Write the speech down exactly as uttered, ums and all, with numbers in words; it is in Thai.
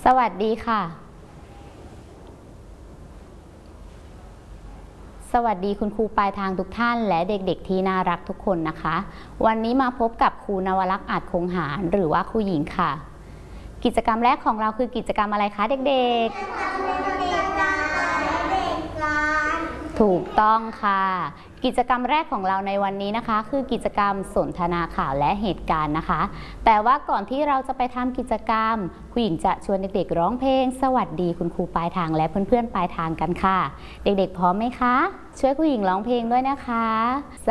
สวัสดีค่ะสวัสดีคุณครูปลายทางทุกท่านและเด็กๆที่น่ารักทุกคนนะคะวันนี้มาพบกับครูนวลักษณ์อาจคงหารหรือว่าครูหญิงค่ะกิจกรรมแรกของเราคือกิจกรรมอะไรคะเด็กๆถูกต้องค่ะกิจกรรมแรกของเราในวันนี้นะคะคือกิจกรรมสนทนาข่าวและเหตุการณ์นะคะแต่ว่าก่อนที่เราจะไปทำกิจกรรมครูหญิงจะชวนเด็กๆร้องเพลงสวัสดีคุณครูปลายทางและเพื่อนๆปลายทางกันค่ะเด็กๆพร้อมไหมคะช่วยครูหญิงร้องเพลงด้วยนะคะส